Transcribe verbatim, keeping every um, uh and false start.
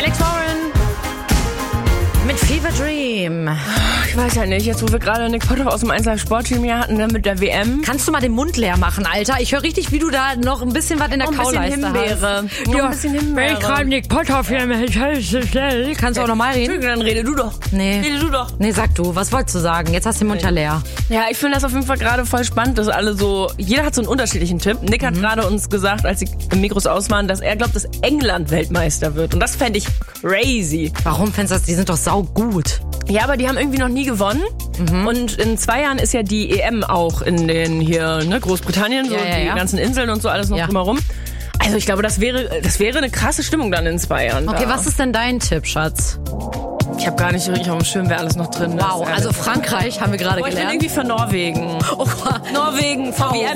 Alex Warren mit Fever Dream. Ich weiß ja nicht, jetzt wo wir gerade Nick Potthoff aus dem eins Live Sportteam hier hatten, ne, mit der W M. Kannst du mal den Mund leer machen, Alter? Ich höre richtig, wie du da noch ein bisschen was in der Noch ein Kauleiste bisschen Himbeere. hast. Noch ein bisschen Himbeere. Wenn ich gerade Nick Potthoff hier mit... Kannst du auch nochmal reden? Dann rede du doch. Nee. Rede du doch. Nee, sag du. Was wolltest du sagen? Jetzt hast du den Mund ja leer. Ja, ich finde das auf jeden Fall gerade voll spannend, dass alle so... Jeder hat so einen unterschiedlichen Tipp. Nick Mhm. hat gerade uns gesagt, als die Mikros aus waren, dass er glaubt, dass England Weltmeister wird. Und das fände ich crazy. Warum findest du das? Die sind doch saugut. Ja, aber die haben irgendwie noch nie gewonnen. Mhm. Und in zwei Jahren ist ja die E M auch in den hier, ne, Großbritannien, so Ja, ja, die ja. ganzen Inseln und so alles noch Ja. drumherum. Also ich glaube, das wäre, das wäre eine krasse Stimmung dann in zwei Jahren. Okay, da. was ist denn dein Tipp, Schatz? Ich habe gar nicht wirklich auf dem Schirm, wer alles noch drin ist. Wow, also Frankreich haben wir gerade Boah, ich bin gelernt. irgendwie für Norwegen. Oh, Norwegen, V W M.